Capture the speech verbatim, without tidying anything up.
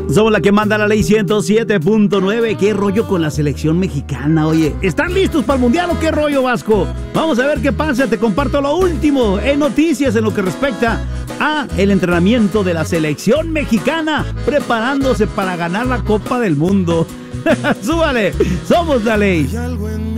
Somos la que manda la ley ciento siete punto nueve. ¿Qué rollo con la selección mexicana? Oye, ¿están listos para el mundial o qué rollo, Vasco? Vamos a ver qué pasa. Te comparto lo último en noticias en lo que respecta a el entrenamiento de la selección mexicana, preparándose para ganar la Copa del Mundo. ¡Súbale! Somos la ley.